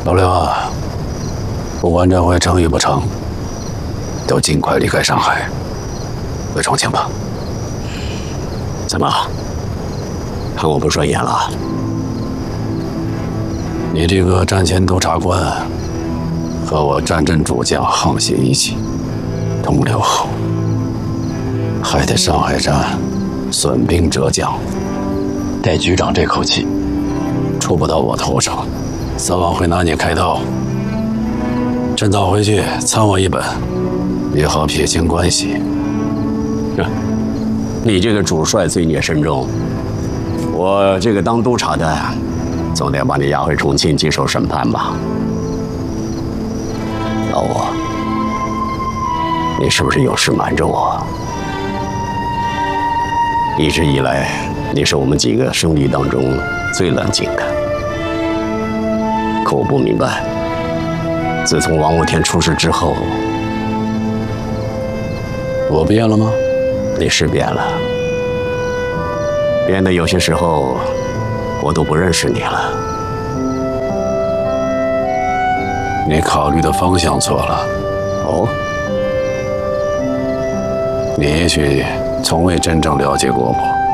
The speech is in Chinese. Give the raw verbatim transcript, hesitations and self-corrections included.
老刘啊，不管这回成与不成，都尽快离开上海，回重庆吧。 怎么，看我不顺眼了？ 你这个战前督察官，和我战阵主将沆瀣一气，同流合污，害得上海站损兵折将。戴局长这口气，出不到我头上，早晚会拿你开刀。趁早回去参我一本，也好撇清关系。 你这个主帅罪孽深重，我这个当督察的，总得把你押回重庆接受审判吧。老吴，你是不是有事瞒着我？一直以来，你是我们几个兄弟当中最冷静的。可我不明白，自从王武天出事之后， 我变了吗？ 你是变了，变得有些时候我都不认识你了。 你考虑的方向错了。 哦， 你也许从未真正了解过我。